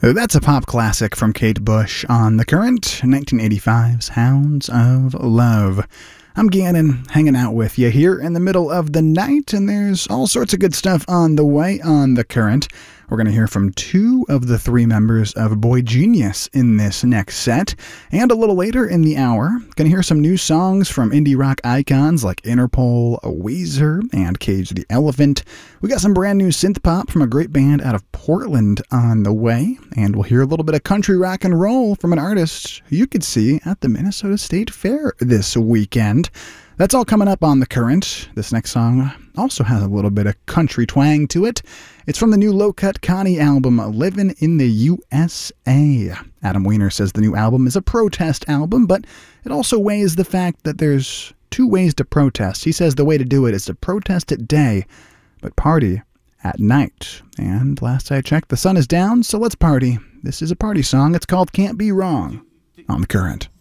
That's a pop classic from Kate Bush on The Current, 1985's Hounds of Love. I'm Gannon, hanging out with you here in the middle of the night, and there's all sorts of good stuff on the way on The Current. We're going to hear from two of the three members of Boy Genius in this next set. And a little later in the hour, going to hear some new songs from indie rock icons like Interpol, Weezer, and Cage the Elephant. We got some brand new synth pop from a great band out of Portland on the way. And we'll hear a little bit of country rock and roll from an artist who you could see at the Minnesota State Fair this weekend. That's all coming up on The Current. This next song also has a little bit of country twang to it. It's from the new Low Cut Connie album, Livin' in the USA. Adam Weiner says the new album is a protest album, but it also weighs the fact that there's two ways to protest. He says the way to do it is to protest at day, but party at night. And last I checked, the sun is down, so let's party. This is a party song. It's called Can't Be Wrong on The Current.